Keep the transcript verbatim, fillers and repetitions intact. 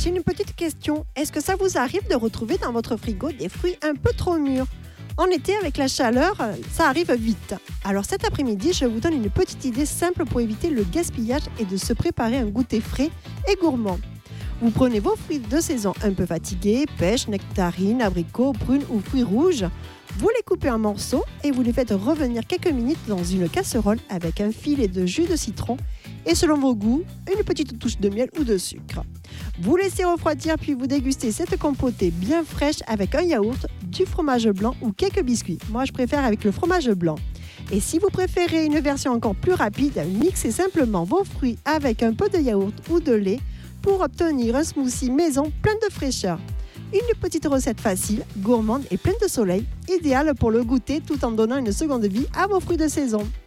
j'ai une petite question. Est-ce que ça vous arrive de retrouver dans votre frigo des fruits un peu trop mûrs ? En été, avec la chaleur, ça arrive vite. Alors cet après-midi, je vous donne une petite idée simple pour éviter le gaspillage et de se préparer un goûter frais et gourmand. Vous prenez vos fruits de saison un peu fatigués, pêches, nectarines, abricots, prunes ou fruits rouges. Vous les coupez en morceaux et vous les faites revenir quelques minutes dans une casserole avec un filet de jus de citron et selon vos goûts, une petite touche de miel ou de sucre. Vous laissez refroidir puis vous dégustez cette compotée bien fraîche avec un yaourt, du fromage blanc ou quelques biscuits. Moi, je préfère avec le fromage blanc. Et si vous préférez une version encore plus rapide, mixez simplement vos fruits avec un peu de yaourt ou de lait pour obtenir un smoothie maison plein de fraîcheur. Une petite recette facile, gourmande et pleine de soleil, idéale pour le goûter tout en donnant une seconde vie à vos fruits de saison.